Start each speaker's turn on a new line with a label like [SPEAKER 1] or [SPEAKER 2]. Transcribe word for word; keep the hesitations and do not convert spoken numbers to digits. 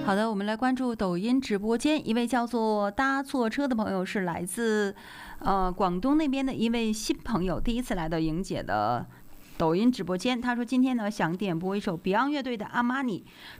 [SPEAKER 1] 好的，我们来关注抖音直播间，一位叫做搭错车的朋友是来自呃广东那边的一位新朋友，第一次来到莹姐的抖音直播间。他说今天呢想点播一首 Beyond 乐队的《阿玛尼》，